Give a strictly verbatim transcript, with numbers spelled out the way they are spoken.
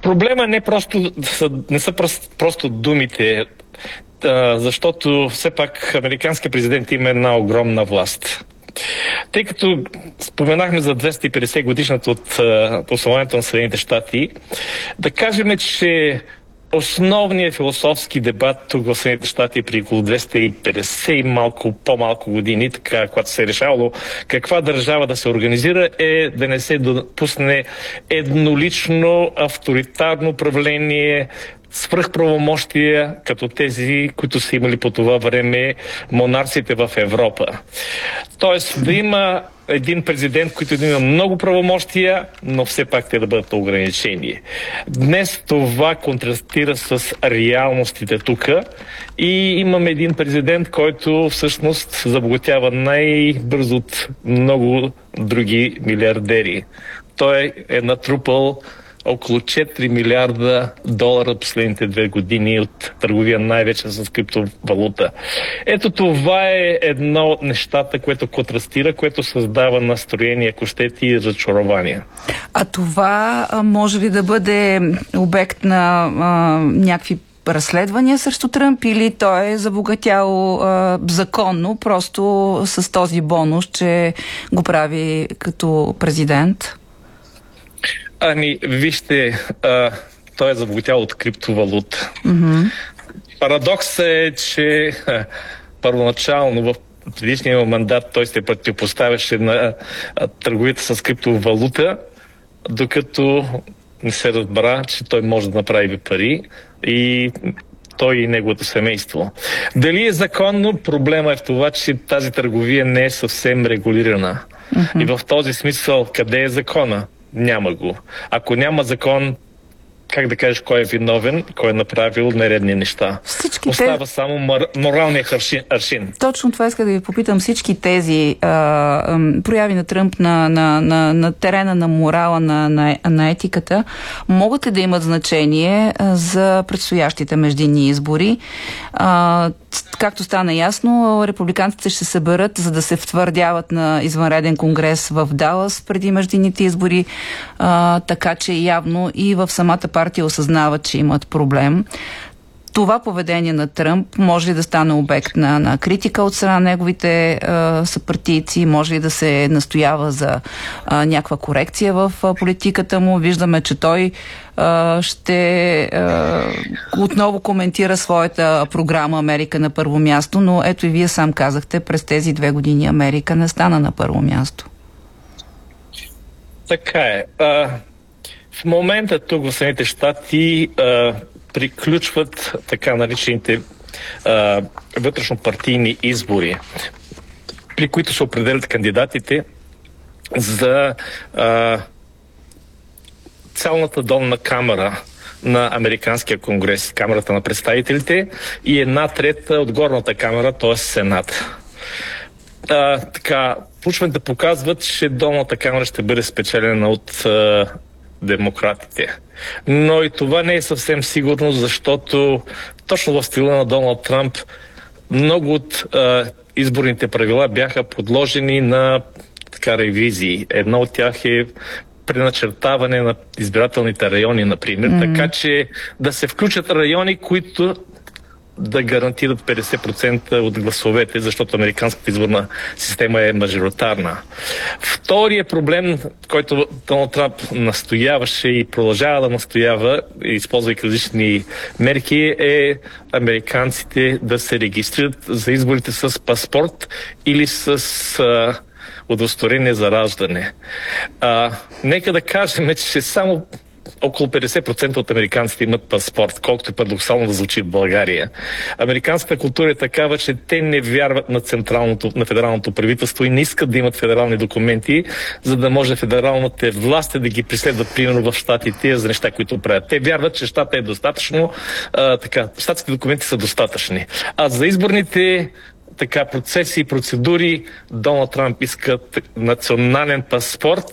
Проблема не, просто, не са просто, просто думите, защото все пак американският президент има една огромна власт. Тъй като споменахме за двеста и петдесет годишната от основанието на Съединените щати, да кажем, че основният философски дебат тук в Съединените щати при около двеста и петдесет и малко по-малко години, така, когато се е решавало каква държава да се организира, е да не се допусне еднолично авторитарно управление, свръхправомощия, като тези, които са имали по това време монарсите в Европа. Тоест да има един президент, който да има много правомощия, но все пак те да бъдат ограничени. Днес това контрастира с реалностите тук и имаме един президент, който всъщност забогатява най-бързо от много други милиардери. Той е натрупал около четири милиарда долара последните две години от търговия най-вече с криптовалута. Ето това е едно от нещата, което контрастира, което създава настроение, ако щете, и разочарование. А това а, може ли да бъде обект на а, някакви разследвания срещу Тръмп, или той е забогатял а, законно, просто с този бонус, че го прави като президент? Ами, вижте, а, той е забогатял от криптовалута. Mm-hmm. Парадоксът е, че а, първоначално в предишния мандат той се противопоставяше на а, търговията с криптовалута, докато не се разбра, че той може да направи пари и той и неговото семейство. Дали е законно? Проблема е в това, че тази търговия не е съвсем регулирана. Mm-hmm. И в този смисъл, къде е закона? Няма го. Ако няма закон, как да кажеш кой е виновен, кой е направил нередни неща? Всички Остава те... само мор... моралния аршин, аршин. Точно това иска да ви попитам. Всички тези а, а, прояви на Тръмп на, на, на, на терена на морала, на, на, на етиката, могат ли да имат значение а, за предстоящите междинни избори? А, както стана ясно, републиканците ще се съберат, за да се втвърдяват на извънреден конгрес в Далас преди междинните избори, а, така че явно и в самата партия осъзнават, че имат проблем. Това поведение на Тръмп може ли да стане обект на, на критика от страна на неговите а, съпартийци? Може ли да се настоява за а, някаква корекция в а, политиката му? Виждаме, че той а, ще а, отново коментира своята програма "Америка на първо място", но ето и вие сам казахте, през тези две години Америка не стана на първо място. Така е. А, в момента тук в Съединените щати а, приключват така наречените а, вътрешно-партийни избори, при които се определят кандидатите за а, цялата долна камара на Американския конгрес, камерата на представителите, и една трета от горната камера, т.е. Сенат. А, така, проучванията показват, че долната камера ще бъде спечелена от а, демократите. Но и това не е съвсем сигурно, защото точно в стила на Доналд Тръмп много от а, изборните правила бяха подложени на така ревизии. Едно от тях е преначертаване на избирателните райони, например, mm-hmm. така че да се включат райони, които да гарантират петдесет процента от гласовете, защото американската изборна система е мажоритарна. Вторият проблем, който Доналд Тръмп настояваше и продължава да настоява, използвайки различни мерки, е американците да се регистрират за изборите с паспорт или с а, удостоверение за раждане. А, нека да кажем, че само около петдесет процента от американците имат паспорт, колкото е парадоксално да звучи в България. Американската култура е такава, че те не вярват на централното, на федералното правителство и не искат да имат федерални документи, за да може федералните власти да ги преследват, примерно в щатите, за неща, които правят. Те вярват, че щата е достатъчно, а, така, щатските документи са достатъчни. А за изборните така процеси и процедури Доналд Тръмп иска национален паспорт